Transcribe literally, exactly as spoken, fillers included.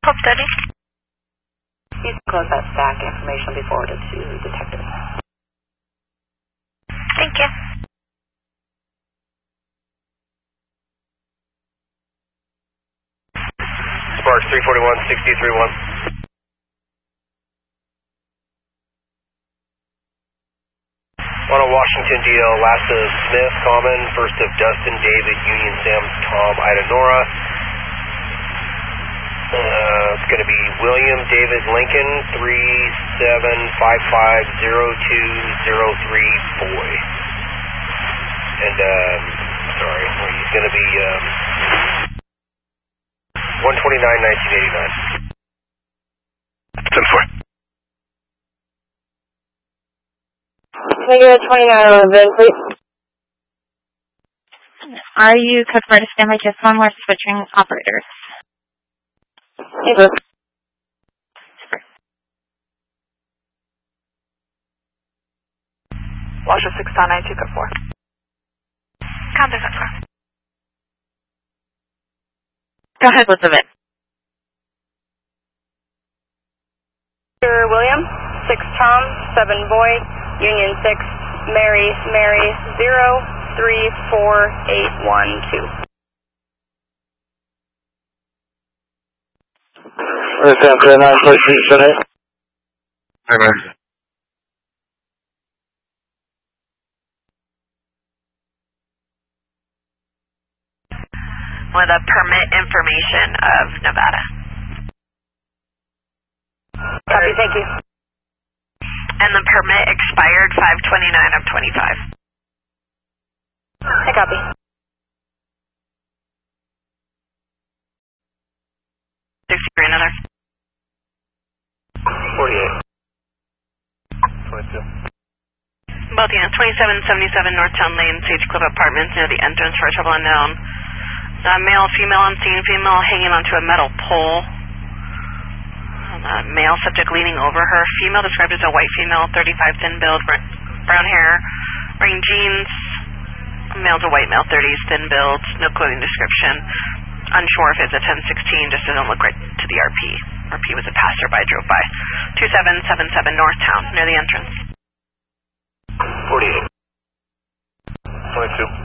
Hope steady. Please close that stack. Information will be forwarded to detectives. Thank you. Sparks three forty-one, sixty-three one. On a Washington D L, last of Smith, Common, first of Dustin, David, Union, Sam, Tom, Ida, Nora. Uh, it's going to be William, David, Lincoln, three seven five five zero two zero three, boy. And, um, sorry, he's going to be, um, one twenty-nine, nineteen eighty-nine. ten four. Negative twenty-nine eleven, please. Are you code for standby just one? We're switching operators. Yes. Washer six nine nine two, code four. Counter code four. Go ahead, Elizabeth. William, six Tom, seven Boy, Union six, Mary, Mary, zero, three, four, eight, one, two. Sam three nine, please, seven eight. Amen. With a permit information of Nevada. Copy, thank you. And the permit expired five twenty-nine of twenty-five. I copy. sixty-three, another. forty-eight. twenty-two. Both units, twenty-seven seventy-seven Northtown Lane, Sage Cliff Apartments, near the entrance for a trouble unknown. Uh, male, female, unseen, female hanging onto a metal pole. Uh, male subject leaning over her. Female described as a white female, thirty-five, thin build, brown hair, wearing jeans. Male's a white male, thirties, thin build, no clothing description. Unsure if it's a ten sixteen, just doesn't look right to the R P. R P was a passerby, drove by. two seven seven seven Northtown, near the entrance. forty-eight. twenty-two.